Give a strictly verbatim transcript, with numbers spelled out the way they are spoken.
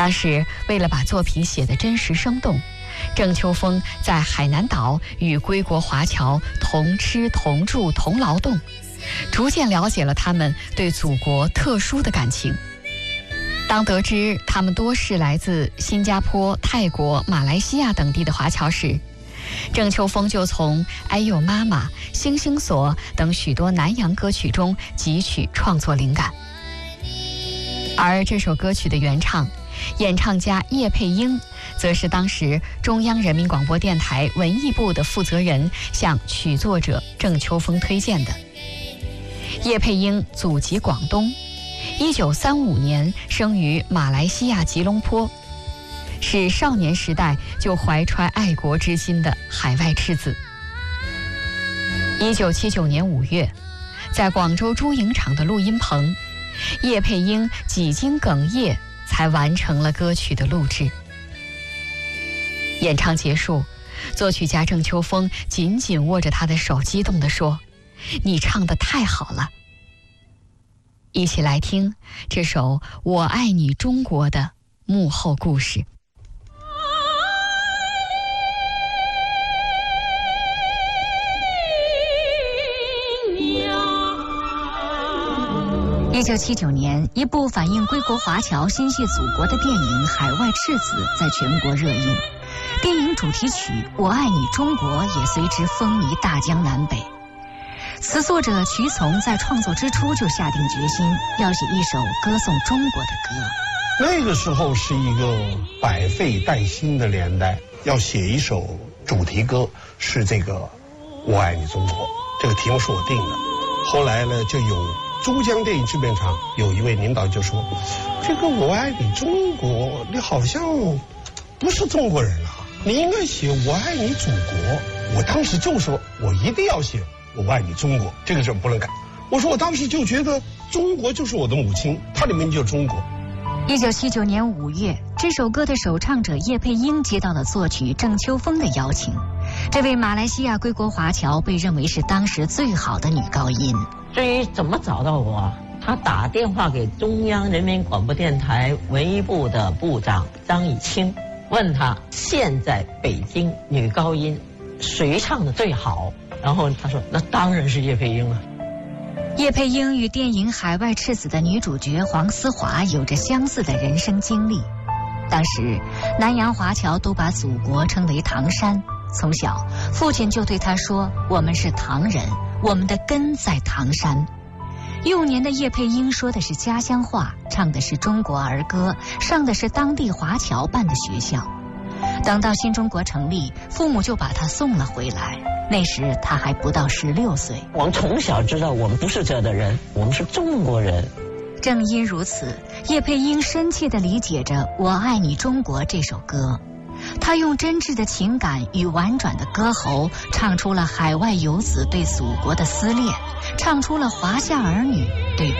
当时为了把作品写得真实生动，郑秋枫在海南岛与归国华侨同吃同住同劳动，逐渐了解了他们对祖国特殊的感情。当得知他们多是来自新加坡、泰国、马来西亚等地的华侨时，郑秋枫就从《哎呦妈妈》《星星锁》等许多南洋歌曲中汲取创作灵感。而这首歌曲的原唱演唱家叶佩英，则是当时中央人民广播电台文艺部的负责人向曲作者郑秋枫推荐的。叶佩英祖籍广东，一九三五年生于马来西亚吉隆坡，是少年时代就怀揣爱国之心的海外赤子。一九七九年五月，在广州珠影厂的录音棚，叶佩英几经哽咽才完成了歌曲的录制。演唱结束，作曲家郑秋枫紧紧握着他的手，激动地说：“你唱得太好了。”一起来听这首《我爱你中国》的幕后故事。 一九七九年，一部反映归国华侨心系祖国的电影《海外赤子》在全国热映，电影主题曲《我爱你中国》也随之风靡大江南北。词作者瞿从在创作之初就下定决心要写一首歌颂中国的歌。 那个时候是一个百废待兴的年代，要写一首主题歌，是这个《我爱你中国》，这个题目是我定的。后来呢，就有珠江电影制片厂有一位领导就说：“这个我爱你中国，你好像不是中国人啊，你应该写我爱你祖国。”我当时就说，我一定要写我爱你中国，这个事不能改。我说我当时就觉得中国就是我的母亲，它里面就是中国。 一九七九年五月，这首歌的首唱者叶佩英接到了作曲郑秋枫的邀请。这位马来西亚归国华侨被认为是当时最好的女高音。 至于怎么找到我，他打电话给中央人民广播电台文艺部的部长张以清，问他现在北京女高音谁唱的最好，然后他说那当然是叶佩英了。 叶佩英与电影《海外赤子》的女主角黄思华有着相似的人生经历。当时南洋华侨都把祖国称为唐山，从小父亲就对她说，我们是唐人，我们的根在唐山。幼年的叶佩英说的是家乡话，唱的是中国儿歌，上的是当地华侨办的学校。等到新中国成立，父母就把她送了回来，那时她还不到十六岁。 我们从小知道我们不是这的人，我们是中国人。 正因如此，叶佩英深切地理解着《我爱你中国》这首歌。她用真挚的情感与婉转的歌喉，唱出了海外游子对祖国的思恋，唱出了华夏儿女对